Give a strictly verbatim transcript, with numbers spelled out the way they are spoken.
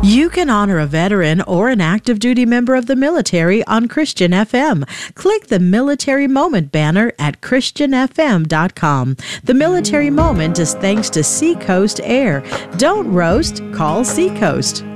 You can honor a veteran or an active duty member of the military on Christian F M. Click the Military Moment banner at Christian F M dot com. The Military Moment is thanks to Seacoast Air. Don't roast, call Seacoast.